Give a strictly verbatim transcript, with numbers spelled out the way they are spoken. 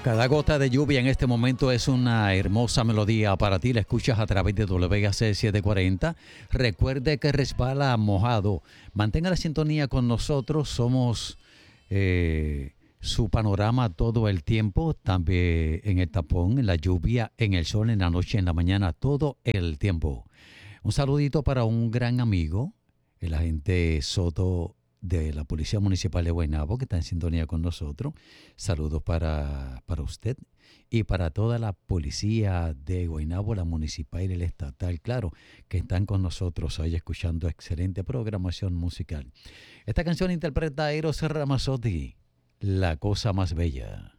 Cada gota de lluvia en este momento es una hermosa melodía para ti. La escuchas a través de W A C setecientos cuarenta. Recuerde que resbala mojado. Mantenga la sintonía con nosotros. Somos eh, su panorama todo el tiempo. También en el tapón, en la lluvia, en el sol, en la noche, en la mañana, todo el tiempo. Un saludito para un gran amigo, el agente Soto de la Policía Municipal de Guaynabo, que está en sintonía con nosotros. Saludos para, para usted y para toda la policía de Guaynabo, la municipal y la estatal, claro, que están con nosotros hoy escuchando excelente programación musical. Esta canción interpreta a Eros Ramazzotti, La Cosa Más Bella.